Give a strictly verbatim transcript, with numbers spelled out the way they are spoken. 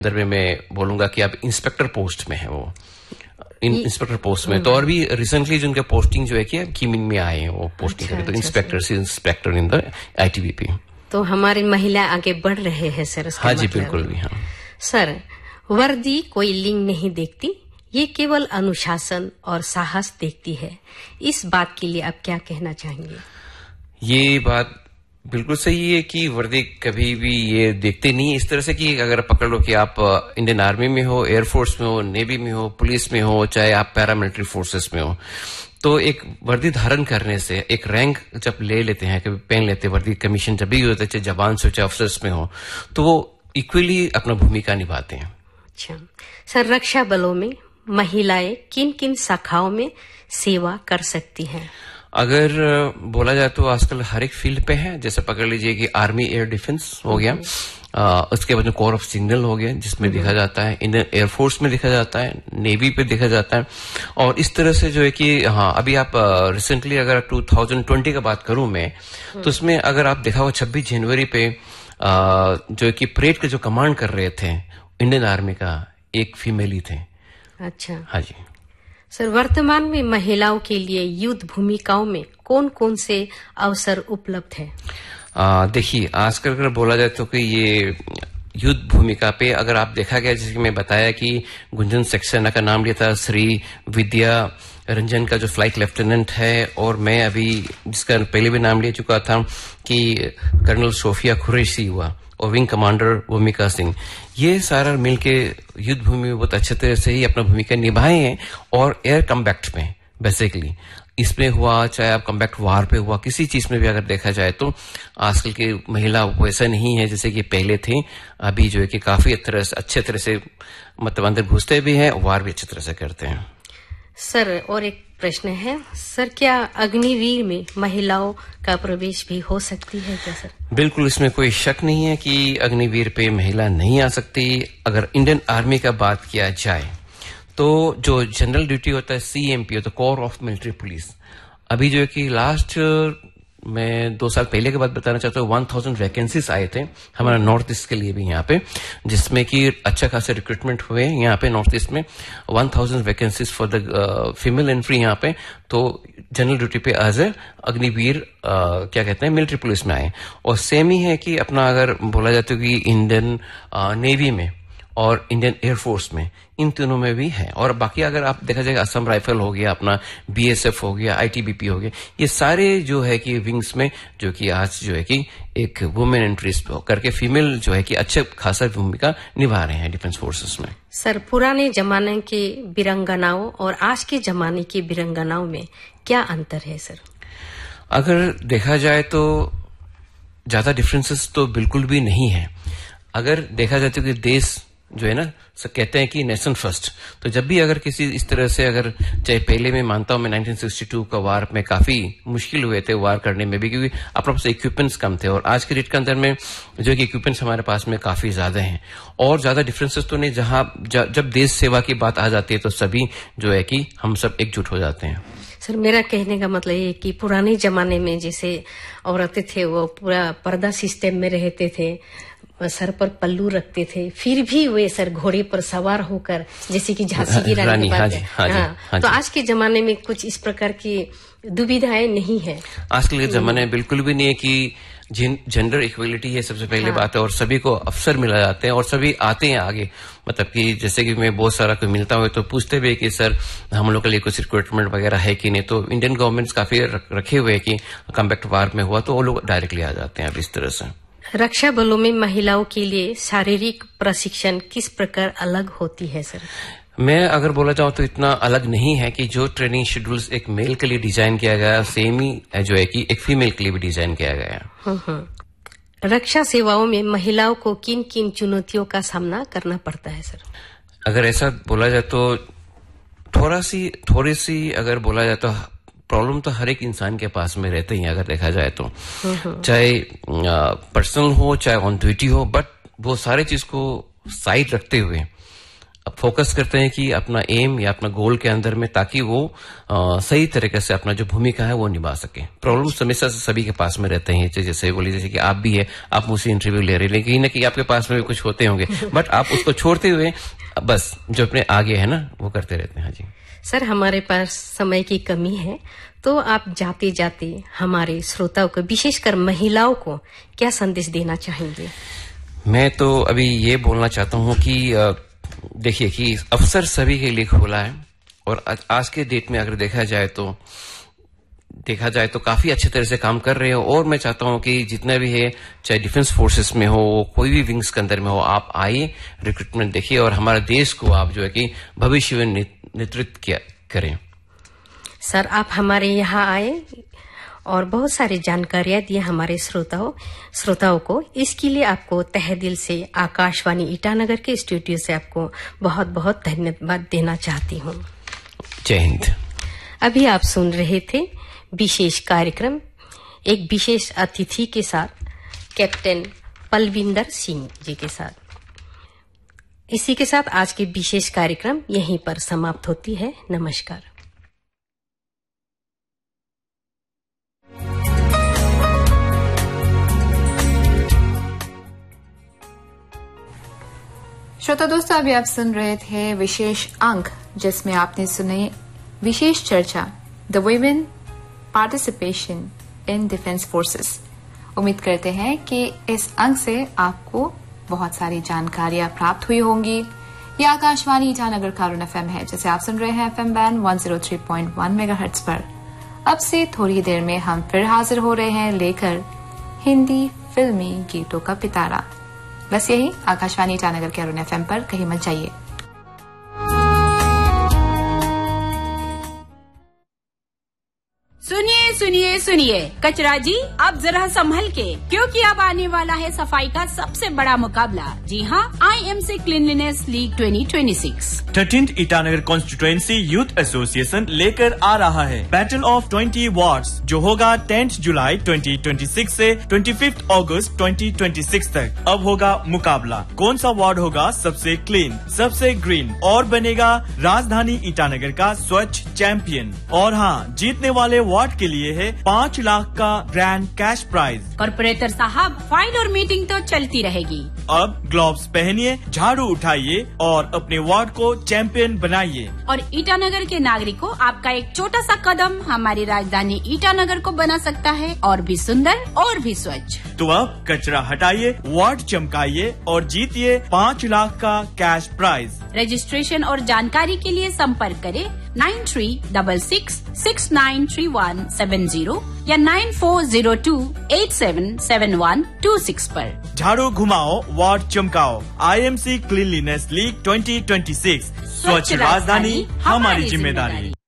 अंदर में मैं बोलूंगा कि आप इंस्पेक्टर पोस्ट में है वो इन, इंस्पेक्टर पोस्ट में। तो और भी रिसेंटली जो उनके पोस्टिंग जो है कि कीमिन में आए हैं वो पोस्टिंग अच्छा, करें तो अच्छा, इंस्पेक्टर से इंस्पेक्टर इन द आईटीबीपी। तो हमारी महिला आगे बढ़ रहे हैं सर। हाँ जी बिल्कुल भी। हाँ सर, वर्दी कोई लिंग नहीं देखती, ये केवल अनुशासन और साहस देखती है। इस बात के लिए आप क्या कहना चाहेंगे? ये बात बिल्कुल सही है कि वर्दी कभी भी ये देखते नहीं इस तरह से कि अगर पकड़ लो कि आप इंडियन आर्मी में हो, एयरफोर्स में हो, नेवी में हो, पुलिस में हो, चाहे आप पैरामिलिट्री फोर्सेस में हो, तो एक वर्दी धारण करने से एक रैंक जब ले लेते हैं, कभी पहन लेते हैं वर्दी, कमीशन जब भी होते चाहे जवान से चाहे अफसर्स में हो, तो वो इक्वली अपना भूमिका निभाते हैं। अच्छा सर, रक्षा बलों में महिलाएं किन किन शाखाओं में सेवा कर सकती हैं? अगर बोला जाए तो आजकल हर एक फील्ड पे है। जैसे पकड़ लीजिए कि आर्मी एयर डिफेंस हो गया, आ, उसके बाद कोर ऑफ सिग्नल हो गया जिसमें देखा जाता है, इंडियन एयरफोर्स में देखा जाता है, नेवी पे देखा जाता है। और इस तरह से जो है कि हाँ अभी आप रिसेंटली अगर टू थाउजेंड ट्वेंटी का बात करूं मैं, तो उसमें अगर आप देखा हो छब्बीस जनवरी पे आ, जो है कि परेड के जो कमांड कर रहे थे इंडियन आर्मी का एक फीमेल ही थे। अच्छा हाँ जी सर, वर्तमान में महिलाओं के लिए युद्ध भूमिकाओं में कौन कौन से अवसर उपलब्ध है? देखिए आजकल अगर बोला जाए तो कि ये युद्ध भूमिका पे अगर आप देखा गया, जैसे कि मैं बताया कि गुंजन सक्सेना का नाम लिया था, श्री विद्या रंजन का जो फ्लाइट लेफ्टिनेंट है, और मैं अभी जिसका पहले भी नाम ले चुका था कि कर्नल सोफिया कुरैशी हुआ, और विंग कमांडर भूमिका सिंह, ये सारा मिलके युद्ध भूमि में बहुत अच्छे तरह से ही अपना भूमिका निभाए हैं। और एयर कम्बैक्ट में बेसिकली इसमें हुआ, चाहे आप कम्बैक्ट वार पे हुआ, किसी चीज में भी अगर देखा जाए तो आजकल की महिला वैसा नहीं है जैसे कि पहले थे। अभी जो है कि काफी तरह से अच्छे तरह से मतलब अंदर घुसते भी हैं, वार भी अच्छी तरह से करते हैं। सर, और एक प्रश्न है सर, क्या अग्निवीर में महिलाओं का प्रवेश भी हो सकती है क्या सर? बिल्कुल, इसमें कोई शक नहीं है कि अग्निवीर पे महिला नहीं आ सकती। अगर इंडियन आर्मी का बात किया जाए तो जो जनरल ड्यूटी होता है सीएमपी होता है, कोर ऑफ मिलिट्री पुलिस, अभी जो है कि लास्ट मैं दो साल पहले की बात बताना चाहता हूँ, वन थाउजेंड वैकेंसीज आए थे हमारा नॉर्थ ईस्ट के लिए भी यहाँ पे, जिसमें कि अच्छा खासा रिक्रूटमेंट हुए यहाँ पे नॉर्थ ईस्ट में। One thousand vacancies for the female entry यहाँ पे, तो जनरल ड्यूटी पे एज ए अग्निवीर uh, क्या कहते हैं मिलिट्री पुलिस में आए। और सेम ही है कि अपना अगर बोला जाता है कि इंडियन नेवी में और इंडियन एयरफोर्स में, इन तीनों में भी है। और बाकी अगर आप देखा जाएगा असम राइफल हो गया, अपना बीएसएफ हो गया, आईटीबीपी हो गया, ये सारे जो है कि विंग्स में जो कि आज जो है कि एक वुमेन एंट्रीज करके फीमेल जो है कि अच्छे खासा भूमिका निभा रहे हैं डिफेंस फोर्सेस में। सर, पुराने जमाने के वीरांगनाओं और आज के जमाने की वीरांगनाओं में क्या अंतर है सर? अगर देखा जाए तो ज्यादा डिफरेंसेस तो बिल्कुल भी नहीं है। अगर देखा जाए तो कि देश जो है ना, सब कहते हैं कि नेशन फर्स्ट, तो जब भी अगर किसी इस तरह से अगर चाहे पहले मैं मानता हूं मैं नाइनटीन सिक्सटी टू का वार में काफी मुश्किल हुए थे वार करने में भी, क्योंकि अपने पास इक्विपमेंट्स कम थे, और आज के डेट के अंदर में जो कि इक्विपमेंट्स हमारे पास में काफी ज्यादा हैं। और ज्यादा डिफरेंसेस तो नहीं, जहां जब देश सेवा की बात आ जाती है तो सभी जो है कि हम सब एकजुट हो जाते हैं। सर, मेरा कहने का मतलब ये कि पुराने जमाने में जैसे औरतें थे वो पूरा पर्दा सिस्टम में रहते थे, सर पर पल्लू रखते थे, फिर भी वे सर घोड़े पर सवार होकर, जैसे कि झांसी की रानी की बात है, हाँ, हाँ, हाँ, तो आज के जमाने में कुछ इस प्रकार की दुविधाएं नहीं है। आजकल के जमाने में बिल्कुल भी नहीं है कि जेंडर इक्वलिटी है सबसे पहले हाँ। बात है, और सभी को अवसर मिला जाते हैं और सभी आते हैं आगे। मतलब कि जैसे कि मैं बहुत सारा कोई मिलता हूँ तो पूछते भी कि सर हम लोग के लिए कुछ रिक्रूटमेंट वगैरह है कि नहीं, तो इंडियन गवर्नमेंट काफी रखे हुए है कि कम्बैक्ट वार में हुआ तो वो लोग डायरेक्टली आ जाते हैं अब इस तरह से। रक्षा बलों में महिलाओं के लिए शारीरिक प्रशिक्षण किस प्रकार अलग होती है सर? मैं अगर बोला चाहूँ तो इतना अलग नहीं है कि जो ट्रेनिंग शेड्यूल्स एक मेल के लिए डिजाइन किया गया सेम ही जो है कि एक फीमेल के लिए भी डिजाइन किया गया। रक्षा सेवाओं में महिलाओं को किन किन चुनौतियों का सामना करना पड़ता है सर? अगर ऐसा बोला जाए तो थोड़ा सी थोड़ी सी अगर बोला जाए तो प्रॉब्लम तो हर एक इंसान के पास में रहते ही अगर देखा जाए तो, चाहे पर्सनल हो चाहे ऑन ड्यूटी हो, बट वो सारे चीज को साइड रखते हुए अब फोकस करते हैं कि अपना एम या अपना गोल के अंदर में, ताकि वो आ, सही तरीके से अपना जो भूमिका है वो निभा सके। प्रॉब्लम समस्या सभी के पास में रहते हैं, जैसे बोलिए जैसे कि आप भी है, आप मुझसे इंटरव्यू ले रहे हैं, लेकिन कि आपके पास में भी कुछ होते होंगे, बट आप उसको छोड़ते हुए बस जो अपने आगे है ना वो करते रहते हैं। हाँ जी सर, हमारे पास समय की कमी है, तो आप जाते जाते हमारे श्रोताओं को, विशेषकर महिलाओं को, क्या संदेश देना चाहेंगे? मैं तो अभी ये बोलना चाहता हूँ कि देखिए कि अवसर सभी के लिए खुला है, और आज के डेट में अगर देखा जाए तो देखा जाए तो काफी अच्छे तरह से काम कर रहे हो। और मैं चाहता हूं कि जितने भी है, चाहे डिफेंस फोर्सेस में हो, कोई भी विंग्स के अंदर में हो, आप आइए, रिक्रूटमेंट देखिए और हमारे देश को आप जो है कि भविष्य में नेतृत्व करें। सर, आप हमारे यहाँ आए और बहुत सारी जानकारियां दी हमारे श्रोताओं श्रोताओं को। इसके लिए आपको तहे दिल से आकाशवाणी ईटानगर के स्टूडियो से आपको बहुत बहुत धन्यवाद देना चाहती हूँ। जय हिंद। अभी आप सुन रहे थे विशेष कार्यक्रम, एक विशेष अतिथि के साथ, कैप्टन पलविंदर सिंह जी के साथ। इसी के साथ आज की विशेष कार्यक्रम यहीं पर समाप्त होती है। नमस्कार। श्रोता दोस्तों, अभी आप सुन रहे थे विशेष अंक, जिसमें आपने सुनी विशेष चर्चा, the women participation in defence forces. उम्मीद करते हैं कि इस अंक से आपको बहुत सारी जानकारियां प्राप्त हुई होंगी। ये आकाशवाणी ईटानगर का अरुण एफएम है, जैसे आप सुन रहे हैं FM bend one zero three point one megahertz पर। अब से थोड़ी देर में हम फिर हाजिर हो रहे हैं लेकर हिंदी फिल्मी गीतों का पिटारा। बस यही आकाशवाणी ईटानगर के अरुण एफएम पर, कहीं मत जाइए। सुनिए सुनिए सुनिए कचरा जी, अब जरा संभल के, क्योंकि अब आने वाला है सफाई का सबसे बड़ा मुकाबला। जी हाँ, I M C cleanliness league twenty twenty six thirteenth Itanagar constituency youth association लेकर आ रहा है बैटल ऑफ ट्वेंटी वार्ड्स, जो होगा टेंथ जुलाई ट्वेंटी ट्वेंटी सिक्स से पच्चीस अगस्त ट्वेंटी ट्वेंटी सिक्स तक। अब होगा मुकाबला, कौन सा वार्ड होगा सबसे क्लीन, सबसे ग्रीन और बनेगा राजधानी ईटानगर का स्वच्छ चैंपियन। और हाँ, जीतने वाले वार्ड के लिए है पाँच लाख का ग्रैंड कैश प्राइज। कॉर्पोरेटर साहब, फाइल और मीटिंग तो चलती रहेगी। अब ग्लव्स पहनिए, झाड़ू उठाइए और अपने वार्ड को चैंपियन बनाइए। और ईटानगर के नागरिकों, आपका एक छोटा सा कदम हमारी राजधानी ईटानगर को बना सकता है और भी सुंदर और भी स्वच्छ। तो अब कचरा हटाइए, वार्ड चमकाइए और जीतिए पाँच लाख का कैश प्राइज। रजिस्ट्रेशन और जानकारी के लिए संपर्क करें nine three double six six nine three one seven zero या nine four zero to eight seven seven one two six पर। झाड़ू घुमाओ, ward चमकाओ। I M C cleanliness league twenty twenty six, स्वच्छ राजधानी हमारी जिम्मेदारी।